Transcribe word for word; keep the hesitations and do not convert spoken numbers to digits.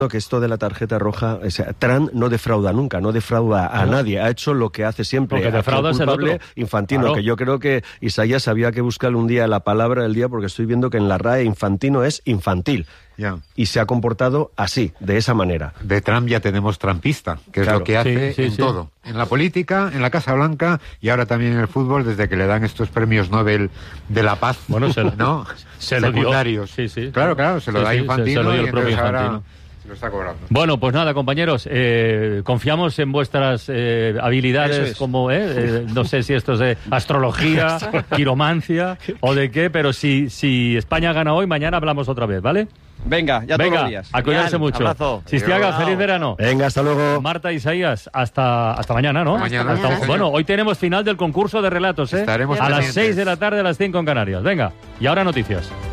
que esto de la tarjeta roja, o sea, Trump no defrauda nunca, no defrauda a no. nadie, ha hecho lo que hace siempre. Lo que defrauda es el otro. Infantino, claro. que yo creo que Isaías había que buscarle un día la palabra del día, porque estoy viendo que en la R A E infantino es infantil. Ya. Y se ha comportado así, de esa manera. De Trump ya tenemos trumpista, que Claro. es lo que hace Sí, sí, en sí. todo. En la política, en la Casa Blanca y ahora también en el fútbol, desde que le dan estos premios Nobel de la paz. Bueno, se lo- ¿no? se lo dio. Secundarios. Sí, sí. Claro, claro, se lo Sí, da sí, se- Infantino se lo dio y el propio entonces ahora Infantino. se lo está cobrando. Bueno, pues nada, compañeros, eh, confiamos en vuestras eh, habilidades Eso es. como, eh, eh, no sé si esto es de astrología, quiromancia o de qué, pero si, si España gana hoy, mañana hablamos otra vez, ¿vale? Venga, ya todos Venga, los días. a cuidarse Genial, mucho. Abrazo. Sistiaga, Adiós. feliz verano. Venga, hasta luego. Marta, Isaías, hasta, hasta mañana, ¿no? Hasta mañana, Hasta- sí, señor. bueno, hoy tenemos final del concurso de relatos, ¿eh? Estaremos a las pendientes. seis de la tarde, a las cinco en Canarias. Venga, y ahora noticias.